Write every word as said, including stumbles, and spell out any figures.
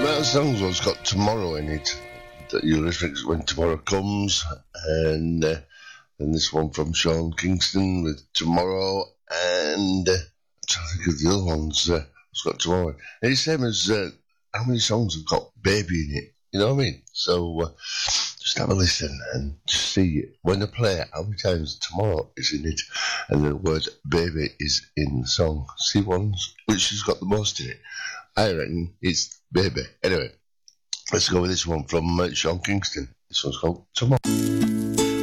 That song's one's got Tomorrow in it. That you listen to When Tomorrow Comes, and uh, then this one from Sean Kingston with Tomorrow, and uh, I'm trying to think of the other ones. Uh, it's got Tomorrow. And it's the same as uh, how many songs have got Baby in it. You know what I mean? So uh, just have a listen and see when they play it, how many times Tomorrow is in it, and the word Baby is in the song. See ones which has got the most in it. I reckon it's Baby. Anyway, let's go with this one from uh, Sean Kingston. This one's called Tomorrow.